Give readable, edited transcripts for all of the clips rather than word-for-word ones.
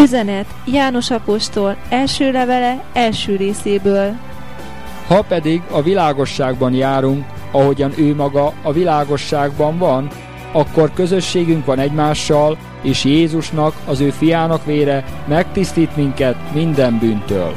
Üzenet János apostol első levele első részéből. Ha pedig a világosságban járunk, ahogyan ő maga a világosságban van, akkor közösségünk van egymással, és Jézusnak, az ő fiának vére megtisztít minket minden bűntől.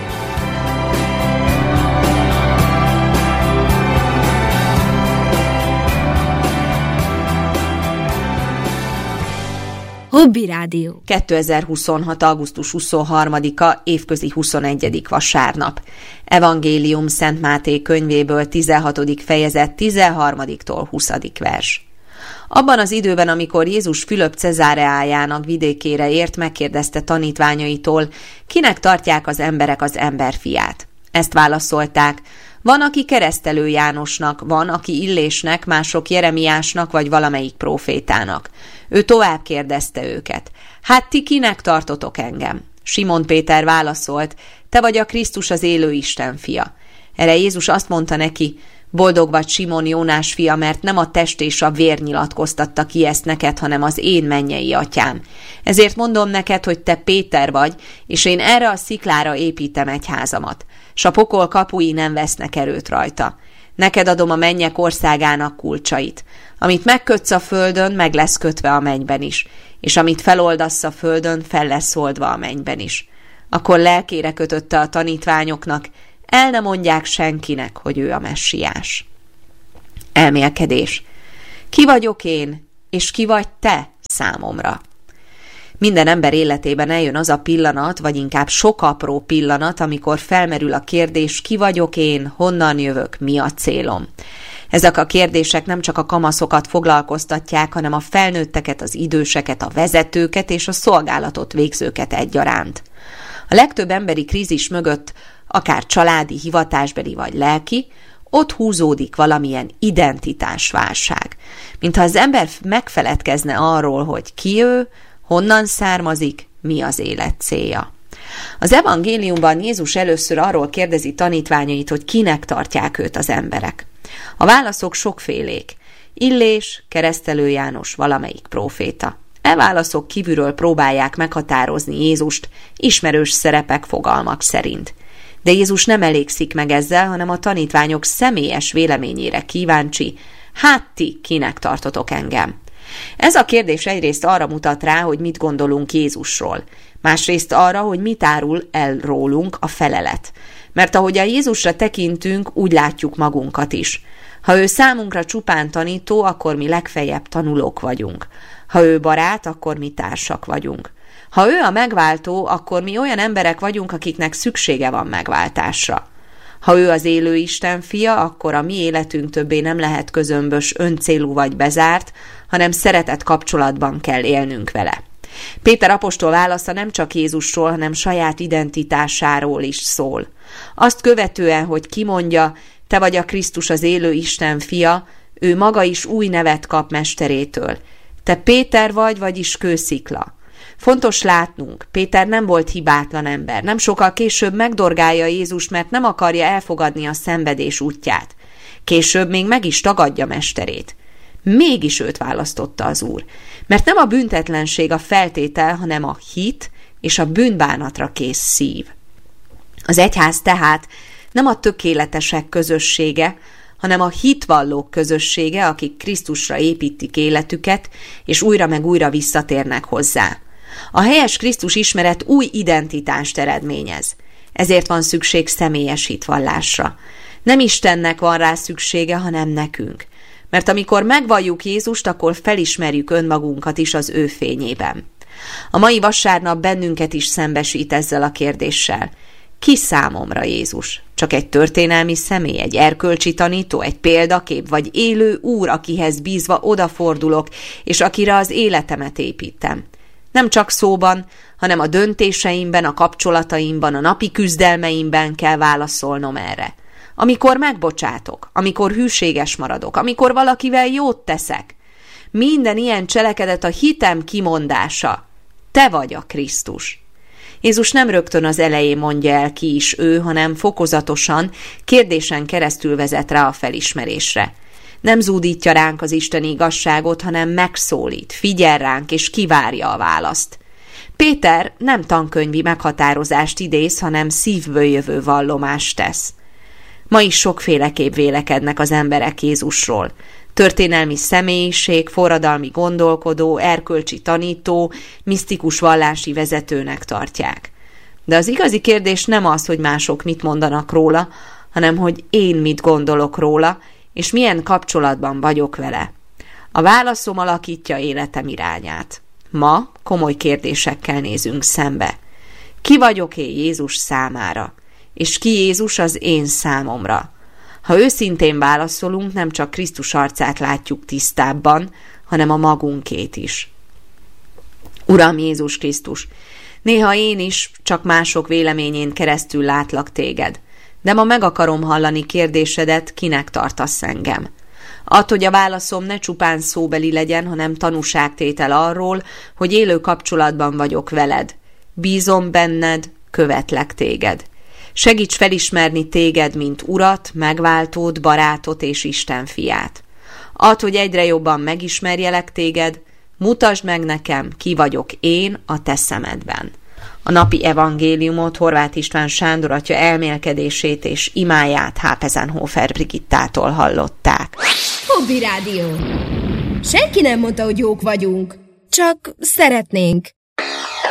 Hobby Rádió. 2026. augusztus 23-a, évközi 21. vasárnap. Evangélium Szent Máté könyvéből 16. fejezet 13-tól 20. vers. Abban az időben, amikor Jézus Fülöp Cezáreájának vidékére ért, megkérdezte tanítványaitól, kinek tartják az emberek az emberfiát. Ezt válaszolták: van, aki Keresztelő Jánosnak, van, aki Illésnek, mások Jeremiásnak vagy valamelyik prófétának. Ő tovább kérdezte őket: hát ti kinek tartotok engem? Simon Péter válaszolt: te vagy a Krisztus, az élő Isten fia. Erre Jézus azt mondta neki: boldog vagy, Simon, Jónás fia, mert nem a test és a vér nyilatkoztatta ki ezt neked, hanem az én mennyei atyám. Ezért mondom neked, hogy te Péter vagy, és én erre a sziklára építem egyházamat, s a pokol kapui nem vesznek erőt rajta. Neked adom a mennyek országának kulcsait. Amit megkötsz a földön, meg lesz kötve a mennyben is, és amit feloldasz a földön, fel lesz oldva a mennyben is. Akkor lelkére kötötte a tanítványoknak: el ne mondják senkinek, hogy ő a messiás. Elmélkedés. Ki vagyok én, és ki vagy te számomra? Minden ember életében eljön az a pillanat, vagy inkább sok apró pillanat, amikor felmerül a kérdés: ki vagyok én, honnan jövök, mi a célom? Ezek a kérdések nem csak a kamaszokat foglalkoztatják, hanem a felnőtteket, az időseket, a vezetőket és a szolgálatot végzőket egyaránt. A legtöbb emberi krízis mögött, akár családi, hivatásbeli vagy lelki, ott húzódik valamilyen identitásválság. Mintha az ember megfeledkezne arról, hogy ki ő, honnan származik, mi az élet célja. Az evangéliumban Jézus először arról kérdezi tanítványait, hogy kinek tartják őt az emberek. A válaszok sokfélék: Illés, Keresztelő János, valamelyik próféta. E válaszok kívülről próbálják meghatározni Jézust ismerős szerepek, fogalmak szerint. De Jézus nem elégszik meg ezzel, hanem a tanítványok személyes véleményére kíváncsi: hát ti kinek tartotok engem? Ez a kérdés egyrészt arra mutat rá, hogy mit gondolunk Jézusról, másrészt arra, hogy mit árul el rólunk a felelet. Mert ahogy a Jézusra tekintünk, úgy látjuk magunkat is. Ha ő számunkra csupán tanító, akkor mi legfeljebb tanulók vagyunk. Ha ő barát, akkor mi társak vagyunk. Ha ő a megváltó, akkor mi olyan emberek vagyunk, akiknek szüksége van megváltásra. Ha ő az élő Isten fia, akkor a mi életünk többé nem lehet közömbös, öncélú vagy bezárt, hanem szeretett kapcsolatban kell élnünk vele. Péter apostol válasza nem csak Jézusról, hanem saját identitásáról is szól. Azt követően, hogy kimondja: te vagy a Krisztus, az élő Isten fia, ő maga is új nevet kap mesterétől. Te Péter vagy, vagyis kőszikla. Fontos látnunk, Péter nem volt hibátlan ember, nem sokkal később megdorgálja Jézust, mert nem akarja elfogadni a szenvedés útját. Később még meg is tagadja mesterét. Mégis őt választotta az Úr, mert nem a büntetlenség a feltétel, hanem a hit és a bűnbánatra kész szív. Az egyház tehát nem a tökéletesek közössége, hanem a hitvallók közössége, akik Krisztusra építik életüket, és újra meg újra visszatérnek hozzá. A helyes Krisztus ismeret új identitást eredményez. Ezért van szükség személyes hitvallásra. Nem Istennek van rá szüksége, hanem nekünk. Mert amikor megvalljuk Jézust, akkor felismerjük önmagunkat is az ő fényében. A mai vasárnap bennünket is szembesít ezzel a kérdéssel: ki számomra Jézus? Csak egy történelmi személy, egy erkölcsi tanító, egy példakép, vagy élő Úr, akihez bízva odafordulok, és akire az életemet építem? Nem csak szóban, hanem a döntéseimben, a kapcsolataimban, a napi küzdelmeimben kell válaszolnom erre. Amikor megbocsátok, amikor hűséges maradok, amikor valakivel jót teszek. Minden ilyen cselekedet a hitem kimondása. Te vagy a Krisztus. Jézus nem rögtön az elején mondja el, ki is ő, hanem fokozatosan, kérdésen keresztül vezet rá a felismerésre. Nem zúdítja ránk az isteni igazságot, hanem megszólít, figyel ránk és kivárja a választ. Péter nem tankönyvi meghatározást idéz, hanem szívből jövő vallomást tesz. Ma is sokféleképp vélekednek az emberek Jézusról. Történelmi személyiség, forradalmi gondolkodó, erkölcsi tanító, misztikus vallási vezetőnek tartják. De az igazi kérdés nem az, hogy mások mit mondanak róla, hanem hogy én mit gondolok róla, és milyen kapcsolatban vagyok vele. A válaszom alakítja életem irányát. Ma komoly kérdésekkel nézünk szembe. Ki vagyok én Jézus számára? És ki Jézus az én számomra? Ha őszintén válaszolunk, nem csak Krisztus arcát látjuk tisztábban, hanem a magunkét is. Uram Jézus Krisztus, néha én is csak mások véleményén keresztül látlak téged, de ma meg akarom hallani kérdésedet, kinek tartasz engem. Add, hogy a válaszom ne csupán szóbeli legyen, hanem tanúságtétel arról, hogy élő kapcsolatban vagyok veled. Bízom benned, követlek téged. Segíts felismerni téged, mint Urat, megváltót, barátot és Isten fiát. Add, hogy egyre jobban megismerjelek téged, mutasd meg nekem, ki vagyok én a te szemedben. A napi evangéliumot Horváth István Sándor atya elmélkedését és imáját Hápezenhofer Brigittától hallották. Hobby Rádió. Senki nem mondta, hogy jók vagyunk, csak szeretnénk.